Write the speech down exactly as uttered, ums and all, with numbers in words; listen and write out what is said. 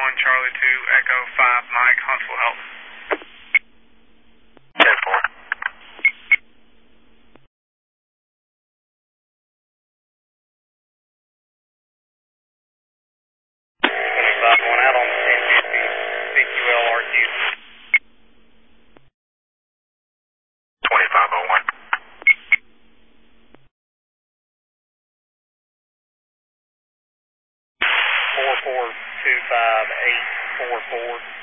one, Charlie two, Echo five, Mike, Huntsville Health. ten four. twenty-five one out on the ten fifty, C Q L R Q. twenty-five oh one. four four two five eight four four.